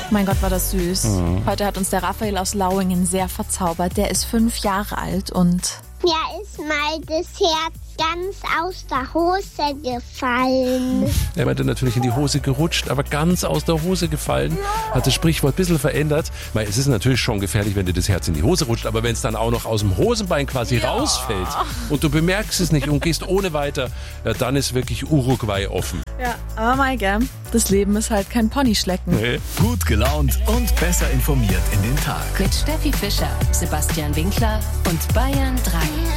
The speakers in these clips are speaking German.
Mein Gott, war das süß. Heute hat uns der Raphael aus Lauingen sehr verzaubert. Der ist 5 Jahre alt und... Mir ist mal das Herz ganz aus der Hose gefallen. Er meinte natürlich in die Hose gerutscht, aber ganz aus der Hose gefallen. Hat das Sprichwort ein bisschen verändert. Weil es ist natürlich schon gefährlich, wenn dir das Herz in die Hose rutscht, aber wenn es dann auch noch aus dem Hosenbein quasi rausfällt und du bemerkst es nicht und gehst ohne weiter, ja, dann ist wirklich Uruguay offen. Ja, aber Maike, das Leben ist halt kein Ponyschlecken. Nee. Gut gelaunt und besser informiert in den Tag. Mit Steffi Fischer, Sebastian Winkler und Bayern 3.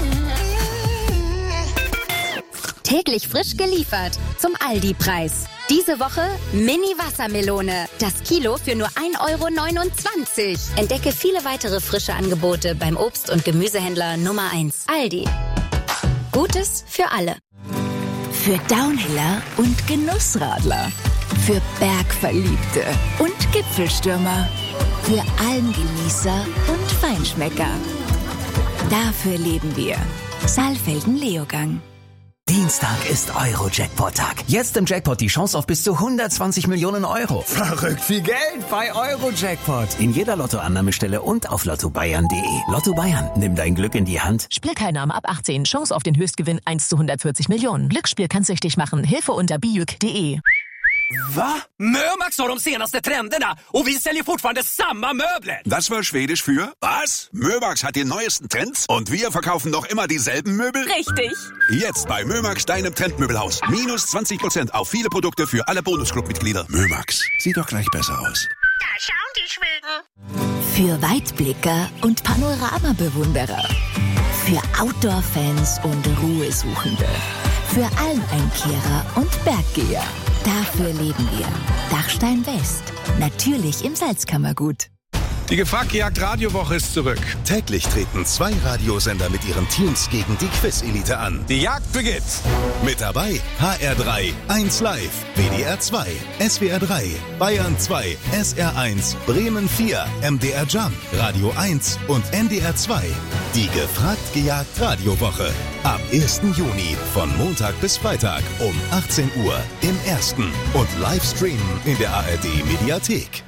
Täglich frisch geliefert zum Aldi-Preis. Diese Woche Mini-Wassermelone. Das Kilo für nur 1,29 €. Entdecke viele weitere frische Angebote beim Obst- und Gemüsehändler Nummer 1. Aldi. Gutes für alle. Für Downhiller und Genussradler. Für Bergverliebte und Gipfelstürmer. Für Almgenießer und Feinschmecker. Dafür leben wir. Saalfelden-Leogang. Dienstag ist Euro-Jackpot-Tag. Jetzt im Jackpot die Chance auf bis zu 120 Millionen €. Verrückt viel Geld bei Euro-Jackpot. In jeder Lottoannahmestelle und auf lottobayern.de. Lotto Bayern, nimm dein Glück in die Hand. Spielteilnahme ab 18. Chance auf den Höchstgewinn 1 zu 140 Millionen. Glücksspiel kann süchtig machen. Hilfe unter bijuk.de. Va? Mömax har de senaste trenderna och vi säljer fortfarande samma möbler. Das war Schwedisch für was? Mömax hat die neuesten Trends und wir verkaufen noch immer dieselben Möbel? Richtig. Jetzt bei Mömax, deinem Trendmöbelhaus. Minus 20% auf viele Produkte für alle Bonusclub-Mitglieder. Mömax, sieht doch gleich besser aus. Da schauen die Schweden. Für Weitblicker und Panoramabewunderer. Für Outdoor-Fans und Ruhesuchende. Für Almeinkehrer und Berggeher. Dafür leben wir. Dachstein West. Natürlich im Salzkammergut. Die Gefragt-Gejagt-Radiowoche ist zurück. Täglich treten 2 Radiosender mit ihren Teams gegen die Quiz-Elite an. Die Jagd beginnt. Mit dabei HR3, 1 Live, WDR 2, SWR 3, Bayern 2, SR 1, Bremen 4, MDR Jump, Radio 1 und NDR 2. Die Gefragt-Gejagt-Radiowoche. Am 1. Juni von Montag bis Freitag um 18 Uhr im Ersten und Livestreamen in der ARD-Mediathek.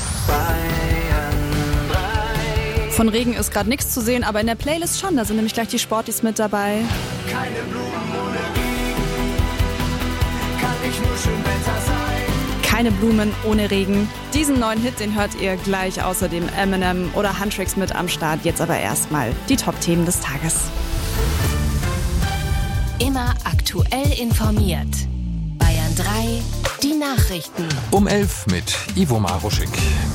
Von Regen ist gerade nichts zu sehen, aber in der Playlist schon. Da sind nämlich gleich die Sportis mit dabei. Keine Blumen ohne Regen. Kann nicht nur schön Wetter sein. Keine Blumen ohne Regen. Diesen neuen Hit, den hört ihr gleich. Außerdem Eminem oder Huntrix mit am Start. Jetzt aber erstmal die Top-Themen des Tages. Immer aktuell informiert. Bayern 3, die Nachrichten. Um 11 mit Ivo Maruschik.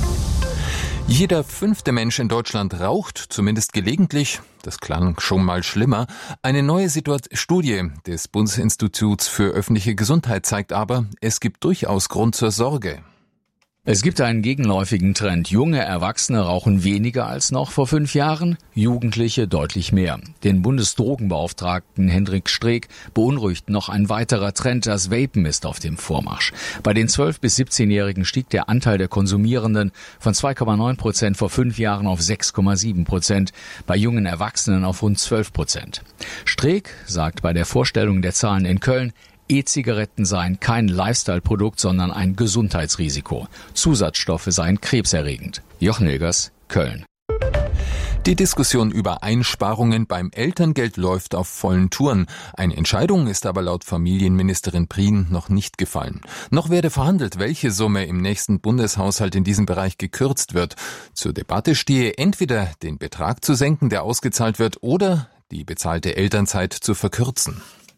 Jeder 5. Mensch in Deutschland raucht, zumindest gelegentlich. Das klang schon mal schlimmer. Eine neue Studie des Bundesinstituts für öffentliche Gesundheit zeigt aber, es gibt durchaus Grund zur Sorge. Es gibt einen gegenläufigen Trend. Junge Erwachsene rauchen weniger als noch vor 5 Jahren, Jugendliche deutlich mehr. Den Bundesdrogenbeauftragten Hendrik Streeck beunruhigt noch ein weiterer Trend. Das Vapen ist auf dem Vormarsch. Bei den 12- bis 17-Jährigen stieg der Anteil der Konsumierenden von 2,9% vor 5 Jahren auf 6,7%, bei jungen Erwachsenen auf rund 12%. Streeck sagt bei der Vorstellung der Zahlen in Köln, E-Zigaretten seien kein Lifestyle-Produkt, sondern ein Gesundheitsrisiko. Zusatzstoffe seien krebserregend. Jochen Hilgers, Köln. Die Diskussion über Einsparungen beim Elterngeld läuft auf vollen Touren. Eine Entscheidung ist aber laut Familienministerin Prien noch nicht gefallen. Noch werde verhandelt, welche Summe im nächsten Bundeshaushalt in diesem Bereich gekürzt wird. Zur Debatte stehe entweder den Betrag zu senken, der ausgezahlt wird, oder die bezahlte Elternzeit zu verkürzen.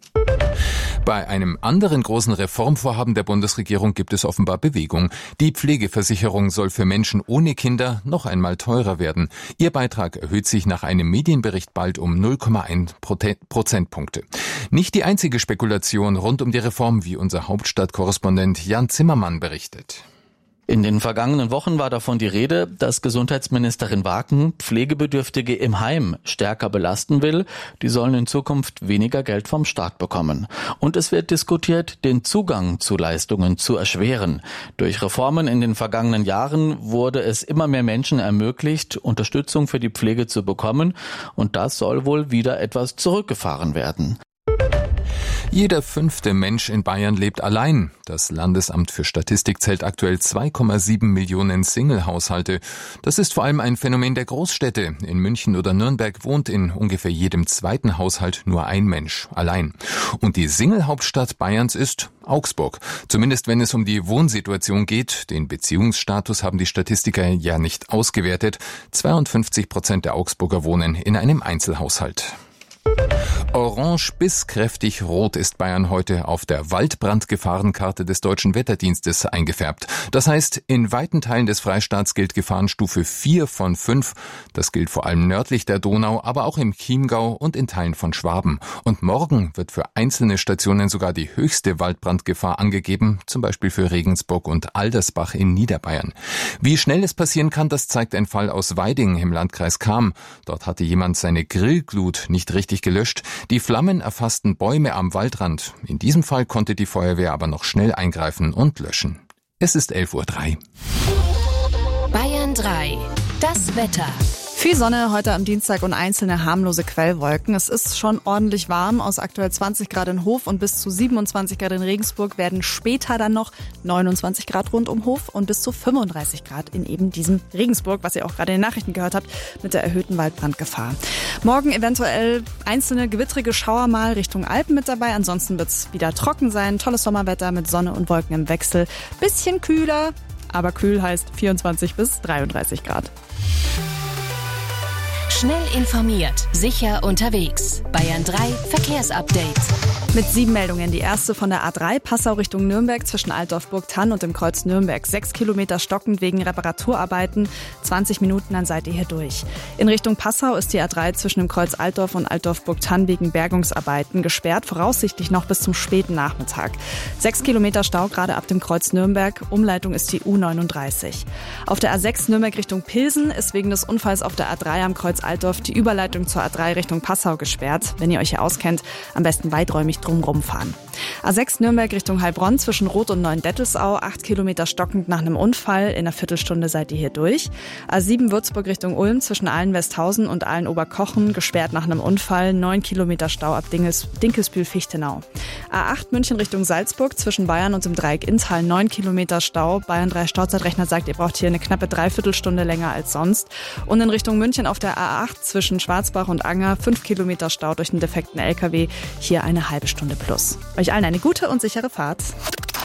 Bei einem anderen großen Reformvorhaben der Bundesregierung gibt es offenbar Bewegung. Die Pflegeversicherung soll für Menschen ohne Kinder noch einmal teurer werden. Ihr Beitrag erhöht sich nach einem Medienbericht bald um 0,1 Prozentpunkte. Nicht die einzige Spekulation rund um die Reform, wie unser Hauptstadtkorrespondent Jan Zimmermann berichtet. In den vergangenen Wochen war davon die Rede, dass Gesundheitsministerin Waken Pflegebedürftige im Heim stärker belasten will. Die sollen in Zukunft weniger Geld vom Staat bekommen. Und es wird diskutiert, den Zugang zu Leistungen zu erschweren. Durch Reformen in den vergangenen Jahren wurde es immer mehr Menschen ermöglicht, Unterstützung für die Pflege zu bekommen. Und das soll wohl wieder etwas zurückgefahren werden. Jeder 5. Mensch in Bayern lebt allein. Das Landesamt für Statistik zählt aktuell 2,7 Millionen Single-Haushalte. Das ist vor allem ein Phänomen der Großstädte. In München oder Nürnberg wohnt in ungefähr jedem zweiten Haushalt nur ein Mensch allein. Und die Single-Hauptstadt Bayerns ist Augsburg. Zumindest wenn es um die Wohnsituation geht. Den Beziehungsstatus haben die Statistiker ja nicht ausgewertet. 52% der Augsburger wohnen in einem Einzelhaushalt. Orange bis kräftig rot ist Bayern heute auf der Waldbrandgefahrenkarte des Deutschen Wetterdienstes eingefärbt. Das heißt, in weiten Teilen des Freistaats gilt Gefahrenstufe 4 von 5. Das gilt vor allem nördlich der Donau, aber auch im Chiemgau und in Teilen von Schwaben. Und morgen wird für einzelne Stationen sogar die höchste Waldbrandgefahr angegeben, zum Beispiel für Regensburg und Aldersbach in Niederbayern. Wie schnell es passieren kann, das zeigt ein Fall aus Weiding im Landkreis Cham. Dort hatte jemand seine Grillglut nicht richtig gelöscht. Die Flammen erfassten Bäume am Waldrand. In diesem Fall konnte die Feuerwehr aber noch schnell eingreifen und löschen. Es ist 11:03 Uhr. Bayern 3. Das Wetter. Viel Sonne heute am Dienstag und einzelne harmlose Quellwolken. Es ist schon ordentlich warm. Aus aktuell 20 Grad in Hof und bis zu 27 Grad in Regensburg werden später dann noch 29 Grad rund um Hof und bis zu 35 Grad in eben diesem Regensburg, was ihr auch gerade in den Nachrichten gehört habt, mit der erhöhten Waldbrandgefahr. Morgen eventuell einzelne gewittrige Schauer mal Richtung Alpen mit dabei. Ansonsten wird es wieder trocken sein. Tolles Sommerwetter mit Sonne und Wolken im Wechsel. Bisschen kühler, aber kühl heißt 24 bis 33 Grad. Schnell informiert, sicher unterwegs. Bayern 3 Verkehrsupdate. Mit 7 Meldungen. Die erste von der A3 Passau Richtung Nürnberg zwischen Altdorf-Burgthann und dem Kreuz Nürnberg. 6 Kilometer stockend wegen Reparaturarbeiten. 20 Minuten, dann seid ihr hier durch. In Richtung Passau ist die A3 zwischen dem Kreuz Altdorf und Altdorf-Burgthann wegen Bergungsarbeiten gesperrt. Voraussichtlich noch bis zum späten Nachmittag. 6 Kilometer Stau gerade ab dem Kreuz Nürnberg. Umleitung ist die U39. Auf der A6 Nürnberg Richtung Pilsen ist wegen des Unfalls auf der A3 am Kreuz Altdorf die Überleitung zur A3 Richtung Passau gesperrt. Wenn ihr euch hier auskennt, am besten weiträumig drumherum fahren. A6 Nürnberg Richtung Heilbronn zwischen Roth und Neuendettelsau, 8 Kilometer stockend nach einem Unfall. In einer Viertelstunde seid ihr hier durch. A7 Würzburg Richtung Ulm zwischen Ahlen-Westhausen und Ahlen-Oberkochen, gesperrt nach einem Unfall. 9 Kilometer Stau ab Dinkelsbühl-Fichtenau. A8 München Richtung Salzburg zwischen Bayern und dem Dreieck Inntal, 9 Kilometer Stau. Bayern 3 Stauzeitrechner sagt, ihr braucht hier eine knappe Dreiviertelstunde länger als sonst. Und in Richtung München auf der A8 zwischen Schwarzbach und Anger, 5 Kilometer Stau durch einen defekten LKW. Hier eine halbe Stunde plus. Euch allen eine gute und sichere Fahrt.